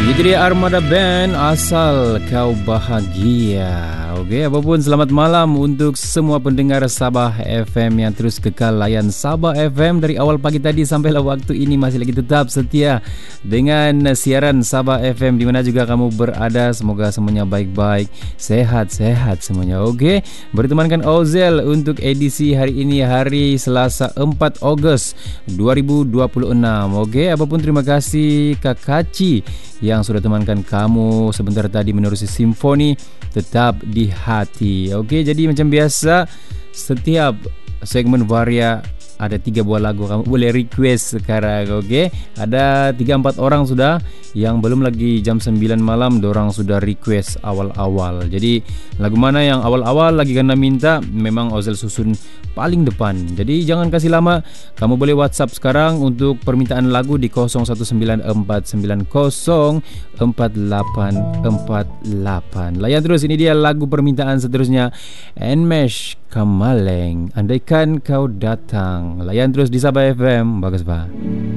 Itu dia Armada Band, Asal Kau Bahagia. Okey, apapun selamat malam untuk semua pendengar Sabah FM yang terus kekal layan Sabah FM dari awal pagi tadi sampailah waktu ini masih lagi tetap setia dengan siaran Sabah FM di mana juga kamu berada. Semoga semuanya baik-baik, sehat-sehat semuanya. Okey, bertemankan Ozel untuk edisi hari ini, hari Selasa 4 Ogos 2026. Okey, apapun terima kasih Kak Kaci yang sudah temankan kamu sebentar tadi menerusi simfoni Tetap di Hati. Okey, jadi macam biasa setiap segmen Varia ada 3 buah lagu kamu boleh request sekarang. Okey, ada 3-4 orang sudah yang belum lagi jam 9 malam dorang sudah request awal-awal. Jadi lagu mana yang awal-awal lagi kena minta memang Ozel susun paling depan. Jadi jangan kasih lama, kamu boleh WhatsApp sekarang untuk permintaan lagu di 0194904848. Layan terus, ini dia lagu permintaan seterusnya, Enmesh Kamaleng, Andaikan Kau Datang. Layan terus di Sabah FM. Bagus, Pak.